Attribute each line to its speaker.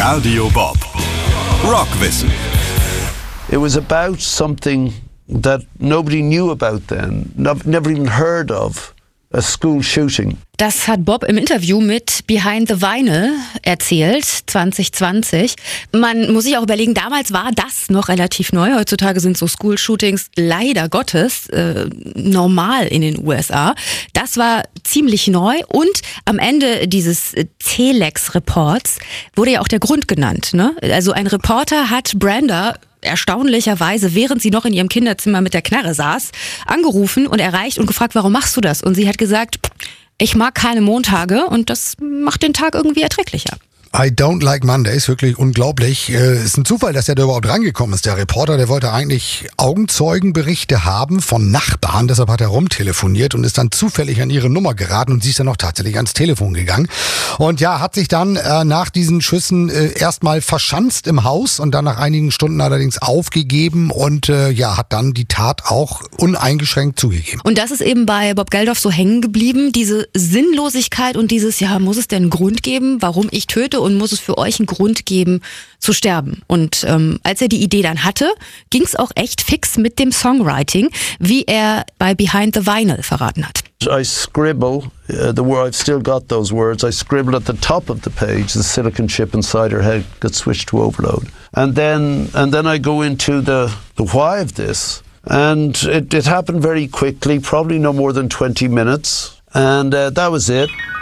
Speaker 1: Radio Bob. Rockwissen.
Speaker 2: It was about something that nobody knew about then, never even heard of. A school shooting.
Speaker 3: Das hat Bob im Interview mit Behind the Vinyl erzählt, 2020. Man muss sich auch überlegen, damals war das noch relativ neu. Heutzutage sind so School-Shootings leider Gottes normal in den USA. Das war ziemlich neu und am Ende dieses Telex-Reports wurde ja auch der Grund genannt. Ne? Also ein Reporter hat Brenda erstaunlicherweise, während sie noch in ihrem Kinderzimmer mit der Knarre saß, angerufen und erreicht und gefragt, warum machst du das? Und sie hat gesagt, ich mag keine Montage und das macht den Tag irgendwie erträglicher.
Speaker 4: I don't like Mondays, wirklich unglaublich. Ist ein Zufall, dass er da überhaupt rangekommen ist. Der Reporter, der wollte eigentlich Augenzeugenberichte haben von Nachbarn, deshalb hat er rumtelefoniert und ist dann zufällig an ihre Nummer geraten und sie ist dann auch tatsächlich ans Telefon gegangen. Und ja, hat sich dann nach diesen Schüssen erstmal verschanzt im Haus und dann nach einigen Stunden allerdings aufgegeben und hat dann die Tat auch uneingeschränkt zugegeben.
Speaker 3: Und das ist eben bei Bob Geldof so hängen geblieben, diese Sinnlosigkeit und dieses, muss es denn einen Grund geben, warum ich töte? Und muss es für euch einen Grund geben, zu sterben. Und als er die Idee dann hatte, ging es auch echt fix mit dem Songwriting, wie er bei Behind the Vinyl verraten hat.
Speaker 2: I scribble, the word, I've still got those words, I scribble at the top of the page, the silicon chip inside her head gets switched to overload. And then I go into the why of this. And it happened very quickly, probably no more than 20 minutes. And that was it.